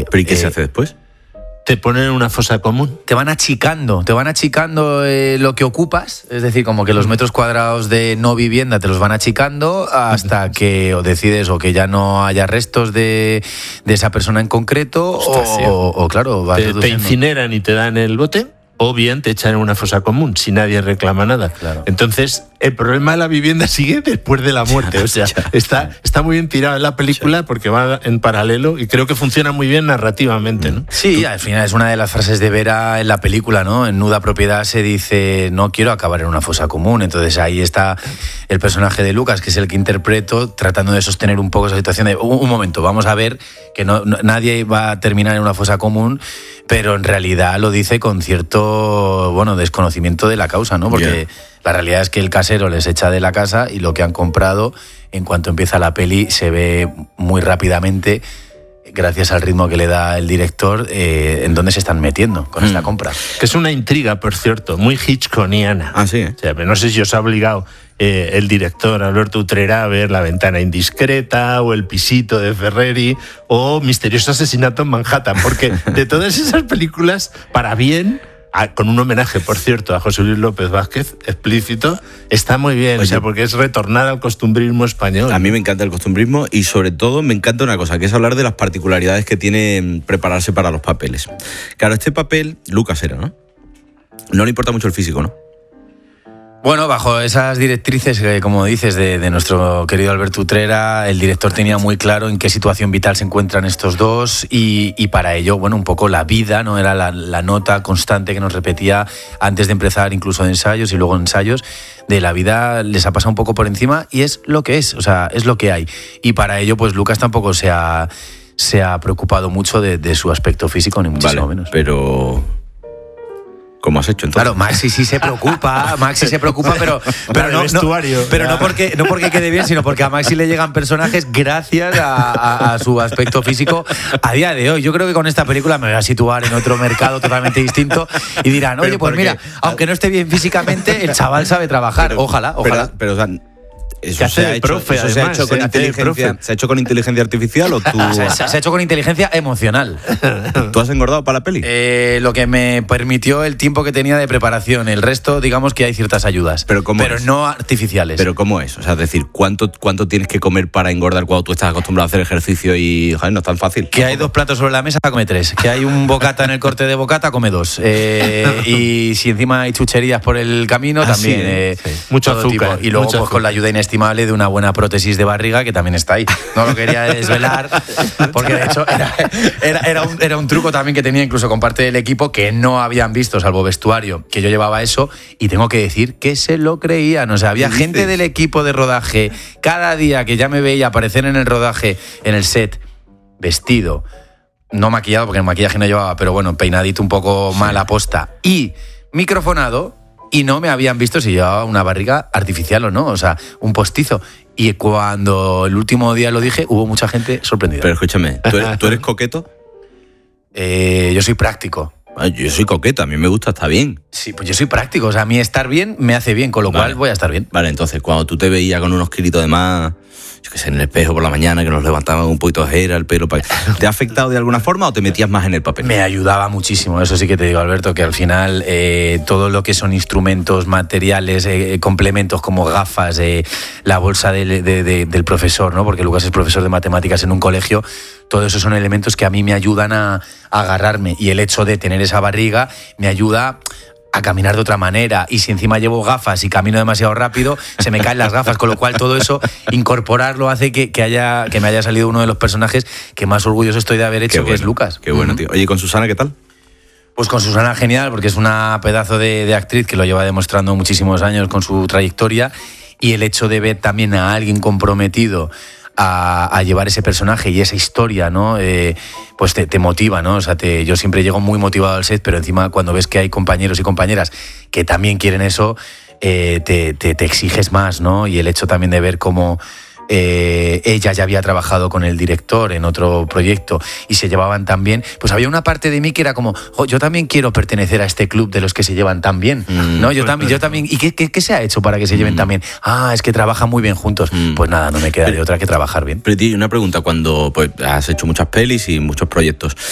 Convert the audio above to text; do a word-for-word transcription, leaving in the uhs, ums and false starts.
¿Pero y qué eh, se hace después? Te ponen en una fosa común. Te van achicando, te van achicando eh, lo que ocupas, es decir, como que los metros cuadrados de no vivienda te los van achicando hasta que o decides o que ya no haya restos de, de esa persona en concreto. Ostras, o, sí. o, o claro, vas te, te incineran y te dan el bote, o bien te echan en una fosa común si nadie reclama nada. Claro. Entonces, el problema de la vivienda sigue después de la muerte. O sea, está, está muy bien tirado en la película porque va en paralelo y creo que funciona muy bien narrativamente, ¿no? Sí, al final es una de las frases de Vera en la película, ¿no? En Nuda Propiedad se dice, no quiero acabar en una fosa común. Entonces ahí está el personaje de Lucas, que es el que interpreto, tratando de sostener un poco esa situación de, un, un momento, vamos a ver que no, no, nadie va a terminar en una fosa común, pero en realidad lo dice con cierto, bueno, desconocimiento de la causa, ¿no? Porque yeah. la realidad es que el casero les echa de la casa y lo que han comprado, en cuanto empieza la peli, se ve muy rápidamente, gracias al ritmo que le da el director, eh, en dónde se están metiendo con mm. esta compra. Que es una intriga, por cierto, muy hitchcockiana. Ah, sí. ¿eh? O sea, no sé si os ha obligado eh, el director Alberto Utrera a ver La ventana indiscreta o El pisito de Ferreri o Misterioso asesinato en Manhattan, porque de todas esas películas, para bien, a, con un homenaje, por cierto, a José Luis López Vázquez, explícito, está muy bien. Oye, o sea, porque es retornar al costumbrismo español. A mí me encanta el costumbrismo y sobre todo me encanta una cosa, que es hablar de las particularidades que tiene prepararse para los papeles. Claro, este papel, Lucas era, ¿no? No le importa mucho el físico, ¿no? Bueno, bajo esas directrices, que, como dices, de, de nuestro querido Alberto Utrera, el director tenía muy claro en qué situación vital se encuentran estos dos y, y para ello, bueno, un poco la vida, ¿no? Era la, la nota constante que nos repetía antes de empezar incluso ensayos y luego ensayos, de la vida les ha pasado un poco por encima y es lo que es, o sea, es lo que hay. Y para ello, pues Lucas tampoco se ha, se ha preocupado mucho de, de su aspecto físico, ni muchísimo vale, menos. Pero... ¿Cómo has hecho entonces? Claro, Maxi sí se preocupa, Maxi se preocupa, pero, pero, no, no, pero no, porque, no porque quede bien, sino porque a Maxi le llegan personajes gracias a, a, a su aspecto físico a día de hoy. Yo creo que con esta película me voy a situar en otro mercado totalmente distinto y dirán, oye, pues mira, aunque no esté bien físicamente, el chaval sabe trabajar. Pero, ojalá, ojalá. Pero, pero o sea, Eso, se ha, hecho, profe, eso además, se ha hecho con eh, inteligencia, ¿se ha hecho con inteligencia artificial o tú? Se, se ha hecho con inteligencia emocional. ¿Tú has engordado para la peli? Eh, lo que me permitió el tiempo que tenía de preparación. El resto, digamos que hay ciertas ayudas. Pero, ¿cómo pero es? no artificiales. Pero ¿cómo es? O sea, es decir, ¿cuánto, cuánto tienes que comer para engordar cuando tú estás acostumbrado a hacer ejercicio y, joder, no es tan fácil? Que hay dos platos sobre la mesa, come tres. Que hay un bocata en el corte de bocata, come dos. Eh, y si encima hay chucherías por el camino, ah, también. Sí, eh, sí. Mucho azúcar. Tipo. Y luego, mucho pues, azúcar. Con la ayuda inestimable de una buena prótesis de barriga que también está ahí. No lo quería desvelar porque de hecho era, era, era, un, era un truco también que tenía incluso con parte del equipo que no habían visto, salvo vestuario, que yo llevaba eso y tengo que decir que se lo creían. O sea, había gente del equipo de rodaje cada día que ya me veía aparecer en el rodaje, en el set, vestido, no maquillado porque el maquillaje no llevaba, pero bueno, peinadito un poco mal a posta y microfonado. Y no me habían visto si llevaba una barriga artificial o no, o sea, un postizo. Y cuando el último día lo dije, hubo mucha gente sorprendida. Pero escúchame, ¿tú eres, ¿tú eres coqueto? Eh, yo soy práctico. Yo soy coqueto, a mí me gusta estar bien. Sí, pues yo soy práctico, o sea, a mí estar bien me hace bien, con lo vale. cual voy a estar bien. Vale, entonces, cuando tú te veías con unos kilitos de más, yo qué sé, en el espejo por la mañana, que nos levantaban un poquito de ojera, el pelo, ¿te ha afectado de alguna forma o te metías más en el papel? Me ayudaba muchísimo, eso sí que te digo, Alberto, que al final eh, todo lo que son instrumentos, materiales, eh, complementos como gafas, eh, la bolsa de, de, de, del profesor, ¿no? Porque Lucas es profesor de matemáticas en un colegio, todo eso son elementos que a mí me ayudan a, a agarrarme y el hecho de tener esa barriga me ayuda a caminar de otra manera y si encima llevo gafas y camino demasiado rápido se me caen las gafas, con lo cual todo eso incorporarlo hace que, que, haya, que me haya salido uno de los personajes que más orgulloso estoy de haber hecho, bueno, que es Lucas. Qué bueno, tío. Oye, ¿y con Susana qué tal? Pues con Susana genial, porque es una pedazo de, de actriz que lo lleva demostrando muchísimos años con su trayectoria y el hecho de ver también a alguien comprometido A, a llevar ese personaje y esa historia, ¿no? Eh, pues te, te motiva, ¿no? O sea, te, yo siempre llego muy motivado al set, pero encima cuando ves que hay compañeros y compañeras que también quieren eso, eh, te, te, te exiges más, ¿no? Y el hecho también de ver cómo eh, ella ya había trabajado con el director en otro proyecto y se llevaban tan bien, pues había una parte de mí que era como, oh, yo también quiero pertenecer a este club de los que se llevan tan bien, mm. ¿no? Yo también, yo también. ¿Y qué, qué, qué se ha hecho para que se lleven mm. tan bien? Ah, es que trabajan muy bien juntos. Mm. Pues nada, no me queda pero, de otra que trabajar bien. Pero una pregunta, cuando pues, has hecho muchas pelis y muchos proyectos,